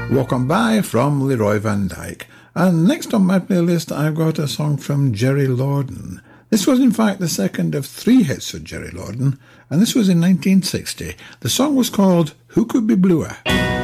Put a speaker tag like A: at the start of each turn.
A: Walk On By from Leroy Van Dyke. And next on my playlist, I've got a song from Jerry Lorden. This was in fact the second of 3 hits for Jerry Lorden, and this was in 1960. The song was called Who Could Be Bluer?